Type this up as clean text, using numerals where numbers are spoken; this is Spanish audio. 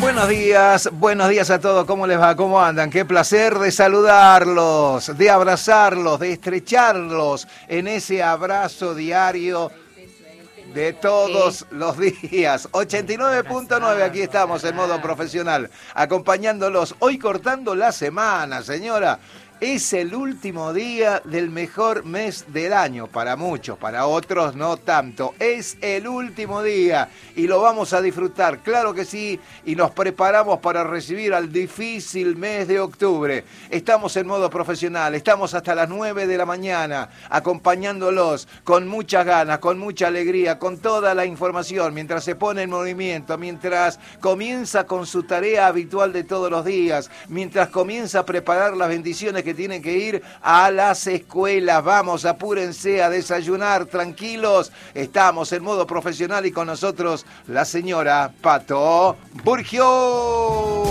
buenos días a todos, ¿cómo les va? ¿Cómo andan? Qué placer de saludarlos, de abrazarlos, de estrecharlos en ese abrazo diario de todos los días. 89.9, aquí estamos en modo profesional, acompañándolos, hoy cortando la semana, señora. Es el último día del mejor mes del año, para muchos, para otros no tanto. Es el último día y lo vamos a disfrutar, claro que sí, y nos preparamos para recibir al difícil mes de octubre. Estamos en modo profesional, estamos hasta las 9 de la mañana, acompañándolos con muchas ganas, con mucha alegría, con toda la información, mientras se pone en movimiento, mientras comienza con su tarea habitual de todos los días, mientras comienza a preparar las bendiciones que tienen que ir a las escuelas. Vamos, apúrense a desayunar tranquilos. Estamos en modo profesional y con nosotros la señora Pato Burgio.